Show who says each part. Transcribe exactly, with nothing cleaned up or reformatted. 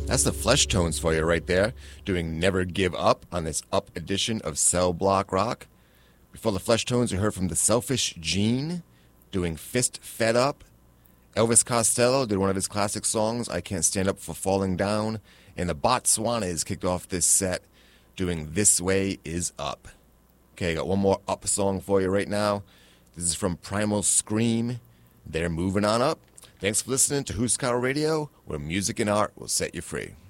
Speaker 1: That's the Flesh Tones for you right there, doing Never Give Up on this Up edition of Cell Block Rock. Before the Flesh Tones, we heard from the Selfish Gene, doing Fist Fed Up. Elvis Costello did one of his classic songs, I Can't Stand Up for Falling Down. And the Botswanas kicked off this set, doing This Way Is Up. Okay, I got one more Up song for you right now. This is from Primal Scream. They're moving on up. Thanks for listening to Husker Radio, where music and art will set you free.